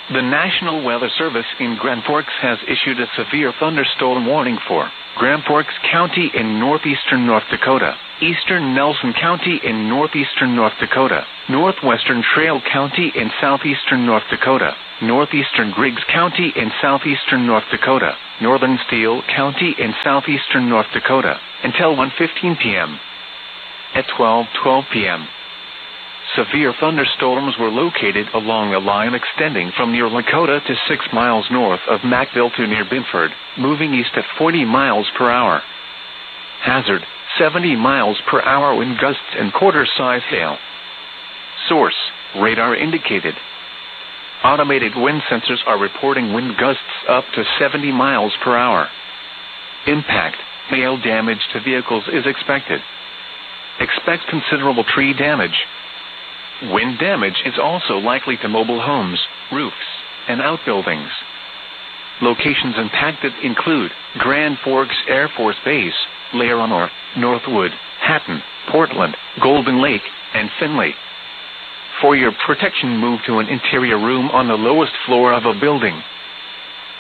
The National Weather Service in Grand Forks has issued a severe thunderstorm warning for Grand Forks County in northeastern North Dakota, eastern Nelson County in northeastern North Dakota, northwestern Trail County in southeastern North Dakota, northeastern Griggs County in southeastern North Dakota, northern Steele County in southeastern North Dakota, until 1:15 p.m. At 12:12 p.m., severe thunderstorms were located along a line extending from near Lakota to 6 miles north of Macville to near Binford, moving east at 40 miles per hour. Hazard, 70 miles per hour wind gusts and quarter-size hail. Source, radar indicated. Automated wind sensors are reporting wind gusts up to 70 miles per hour. Impact, hail damage to vehicles is expected. Expect considerable tree damage. Wind damage is also likely to mobile homes, roofs, and outbuildings. Locations impacted include Grand Forks Air Force Base, Laramore, Northwood, Hatton, Portland, Golden Lake, and Finley. For your protection, move to an interior room on the lowest floor of a building.